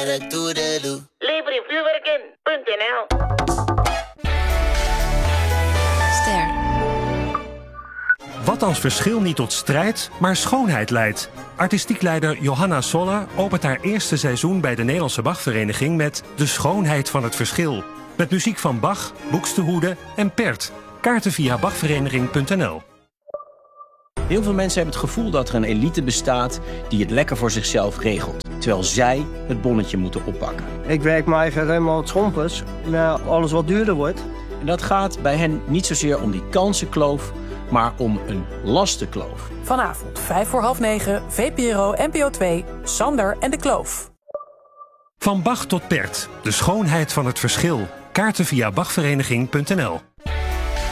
Werk Toedeloe. Lever je vuurwerk in.nl. Ster. Wat als verschil niet tot strijd, maar schoonheid leidt. Artistiek leider Johanna Soller opent haar eerste seizoen bij de Nederlandse Bachvereniging met De schoonheid van het verschil. Met muziek van Bach, Buxtehude en Pärt. Kaarten via bachvereniging.nl. Heel veel mensen hebben het gevoel dat er een elite bestaat die het lekker voor zichzelf regelt. Terwijl zij het bonnetje moeten oppakken. Ik werk me eigenlijk helemaal het schompers naar alles wat duurder wordt. En dat gaat bij hen niet zozeer om die kansenkloof, maar om een lastenkloof. Vanavond 9:05, VPRO NPO 2, Sander en de Kloof. Van Bach tot Pärt. De schoonheid van het verschil. Kaarten via bachvereniging.nl.